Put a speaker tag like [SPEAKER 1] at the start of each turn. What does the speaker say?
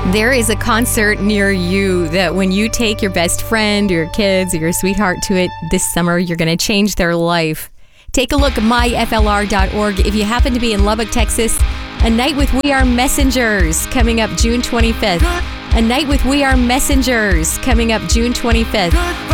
[SPEAKER 1] There is a concert near you that when you take your best friend or your kids or your sweetheart to it this summer, you're going to change their life. Take a look at myflr.org. If you happen to be in Lubbock, Texas, a night with We Are Messengers coming up June 25th. A night with We Are Messengers coming up June 25th.